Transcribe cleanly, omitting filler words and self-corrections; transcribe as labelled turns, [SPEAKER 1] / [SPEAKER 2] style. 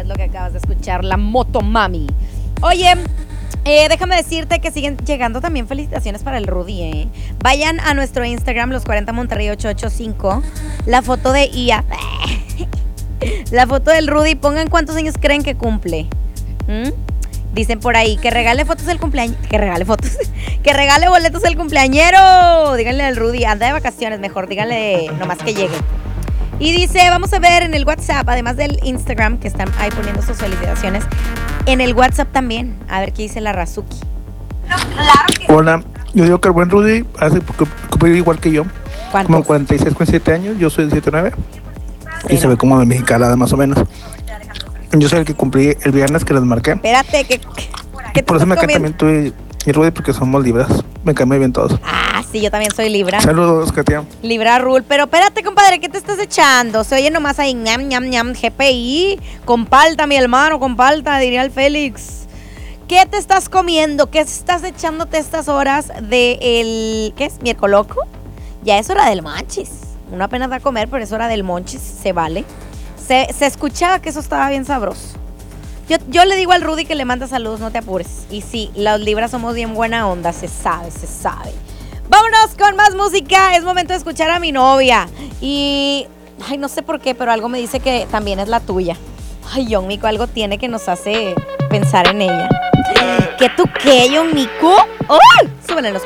[SPEAKER 1] es lo que acabas de escuchar, la Motomami. Oye, déjame decirte que siguen llegando también felicitaciones para el Rudy, Vayan a nuestro Instagram, Los 40 Monterrey 885, la foto de Ia, la foto del Rudy, pongan cuántos años creen que cumple. Dicen por ahí, que regale fotos del cumpleaños, que regale boletos del cumpleañero. Díganle al Rudy, anda de vacaciones mejor, díganle nomás que llegue. Y dice, vamos a ver en el WhatsApp, además del Instagram, que están ahí poniendo sus felicitaciones, en el WhatsApp también, a ver qué dice la Razuki.
[SPEAKER 2] Hola, yo digo que el buen Rudy hace cumple igual que yo.
[SPEAKER 1] ¿Cuántos?
[SPEAKER 2] Como 46, 47 años, yo soy de 79. Y se ve como de mexicana, más o menos. Yo soy el que cumplí el viernes que les marqué.
[SPEAKER 1] Espérate, ¿qué
[SPEAKER 2] Por eso me cae también tú y Rudy, porque somos libras. Me caen muy bien todos.
[SPEAKER 1] Ah, sí, yo también soy Libra.
[SPEAKER 2] Saludos, Katia.
[SPEAKER 1] Libra Rule, pero espérate, compadre, ¿qué te estás echando? Se oye nomás ahí, ñam, ñam, ñam, GPI. Con palta, mi hermano, con palta, diría el Félix. ¿Qué te estás comiendo? ¿Qué estás echándote estas horas del, ¿qué es? ¿Miércoloco? Ya es hora del monchis. Uno apenas va a comer, pero es hora del monchis, se vale. Se escuchaba que eso estaba bien sabroso. Yo le digo al Rudy que le manda saludos, no te apures. Y sí, las libras somos bien buena onda, se sabe, se sabe. Vámonos con más música, es momento de escuchar a mi novia. Y, ay, no sé por qué, pero algo me dice que también es la tuya. Ay, John Mico, algo tiene que nos hace pensar en ella. ¿Qué tú qué, John Mico? ¡Ay! Súbele los